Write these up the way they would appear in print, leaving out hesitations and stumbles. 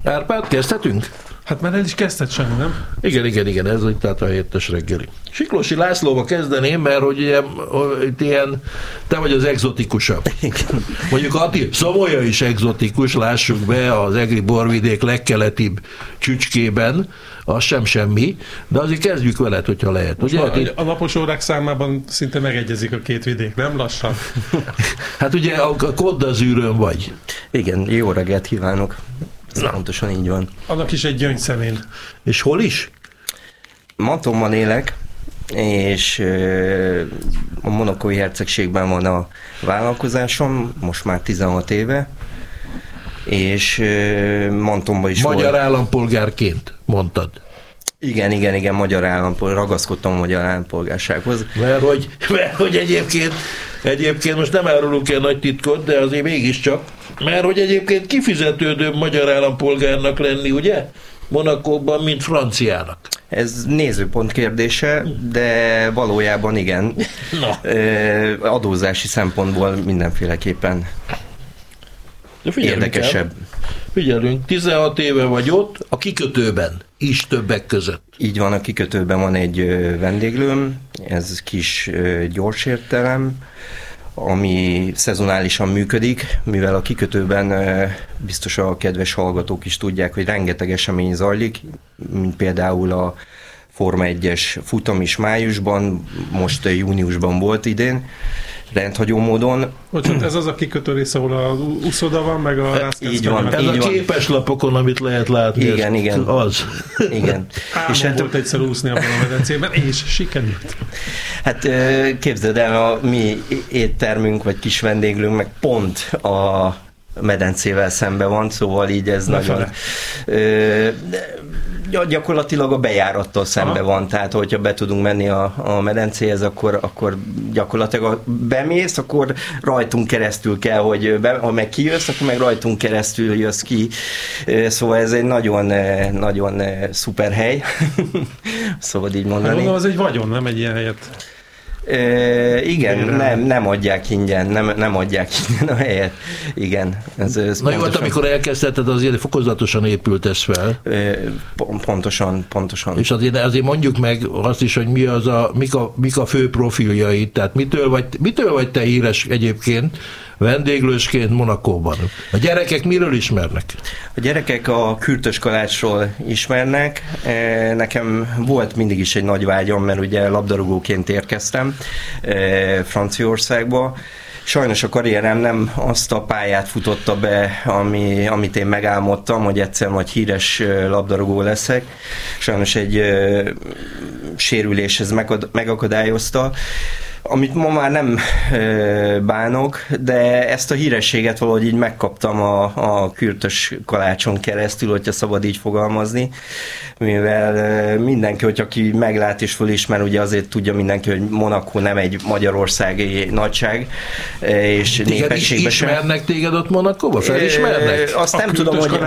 Árpád, kezdhetünk? Hát már el is kezdett semmi, nem? Igen, ez itt tehát a héttes reggeli. Siklósi Lászlóba kezdeném, mert hogy ilyen, te vagy az egzotikusabb. Mondjuk Atti, Szamolya is egzotikus, lássuk be, az egri borvidék legkeletibb csücskében, az sem semmi, de azért kezdjük veled, hogyha lehet. Ugye? A napos órák számában szinte megegyezik a két vidék, nem lassan? Hát ugye a Côte d'Azurön vagy. Igen, jó reggelt kívánok. Ez pontosan így van. Annak is egy gyöngyszemén. És hol is? Mantonban élek, és a Monacói hercegségben van a vállalkozásom, most már 16 éve, és Mantonban is Magyar volt. állampolgárként mondtad. Igen, magyar állampolgár, ragaszkodtam a magyar állampolgársághoz. Mert hogy egyébként most nem árulunk el nagy titkot, de azért mégiscsak, mert hogy egyébként kifizetődőbb magyar állampolgárnak lenni, ugye? Monacóban, mint franciának. Ez nézőpont kérdése, de valójában igen. Adózási szempontból mindenféleképpen érdekesebb. Figyelünk, 16 éve vagy ott, a kikötőben is többek között. Így van, a kikötőben van egy vendéglőm, ez kis gyorsértelem, ami szezonálisan működik, mivel a kikötőben biztos a kedves hallgatók is tudják, hogy rengeteg esemény zajlik, mint például a Forma 1-es futam is májusban, most júniusban volt idén, rendhagyó módon. Bocsánat, ez az a kikötő rész, ahol a úszoda van, meg a rászkesztő. Így van. Ez a képeslapokon, amit lehet látni. Igen. Az. Igen. És hát volt egyszer úszni abban a medencében, és sikerült. Hát képzeld el, a mi éttermünk, vagy kis vendéglőnk meg pont a medencével szembe van, szóval így ez nagyon... Gyakorlatilag a bejárattól szembe van, tehát hogyha be tudunk menni a medencéhez, akkor gyakorlatilag bemész, akkor rajtunk keresztül kell, hogy ha meg kijössz, akkor meg rajtunk keresztül jössz ki. Szóval ez egy nagyon szuper hely, szóval így mondani. Hát mondom, az egy vagyon, nem egy ilyen helyet. Igen, nem adják ingyen, nem adják ingyen a helyet. Igen. Ez na jó, hát amikor elkezdheted, azért fokozatosan épült ez fel. Pontosan. És azért mondjuk meg azt is, hogy mik a fő profiljai, tehát mitől vagy te híres egyébként vendéglősként Monacóban? A gyerekek miről ismernek? A gyerekek a kürtös kalácsról ismernek. Nekem volt mindig is egy nagy vágyam, mert ugye labdarúgóként érkeztem Franciaországba. Sajnos a karrierem nem azt a pályát futotta be, amit én megálmodtam, hogy egyszer majd híres labdarúgó leszek. Sajnos egy sérülés ez megakadályozta, amit ma már nem bánok, de ezt a hírességet valahogy így megkaptam a kürtös kalácson keresztül, hogyha szabad így fogalmazni, mivel mindenki, hogy aki meglát és fölismer, ugye azért tudja mindenki, hogy Monaco nem egy magyarországi nagyság, és népességben sem. Ismernek téged ott Monacóba? Felismernek? Azt nem tudom, hogy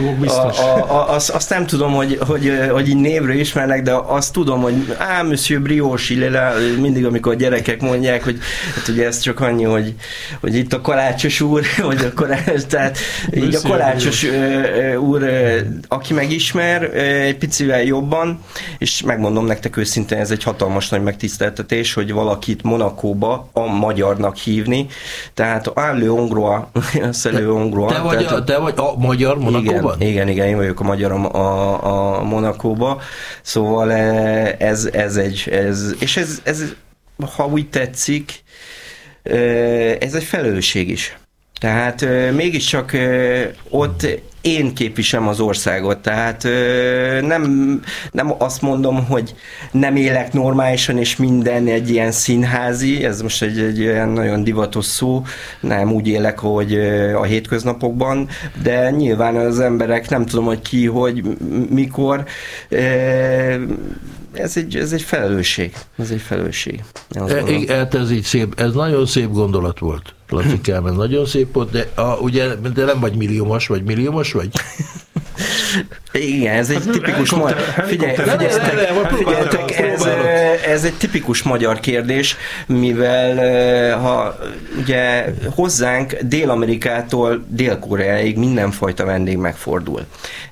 azt nem tudom, hogy így névről ismernek, de azt tudom, hogy Monsieur Brioche, mindig amikor a gyerekek mondják, hogy hát ugye ez csak annyi, hogy itt a kalácsos úr, vagy tehát így a kalácsos úr, aki megismer egy picivel jobban, és megmondom nektek őszintén, ez egy hatalmas nagy megtiszteltetés, hogy valakit Monacóba a magyarnak hívni, tehát Le Hongrois, te vagy a magyar Monacóban? Igen, én vagyok a magyar a Monacóba, szóval ez ha úgy tetszik, ez egy felelősség is. Tehát mégiscsak ott én képviselem az országot, tehát nem azt mondom, hogy nem élek normálisan, és minden egy ilyen színházi, ez most egy olyan nagyon divatos szó, nem úgy élek, hogy a hétköznapokban, de nyilván az emberek, nem tudom, hogy ki, hogy mikor, ez egy felelősség. Ez egy felelősség. Ez így szép, ez nagyon szép gondolat volt. Lacikám, ez nagyon szép volt, de ugye de nem vagy milliómos vagy? Igen, ez egy tipikus magyar... Figyeljetek, ez egy tipikus magyar kérdés, mivel ha ugye hozzánk Dél-Amerikától Dél-Koreáig mindenfajta vendég megfordul.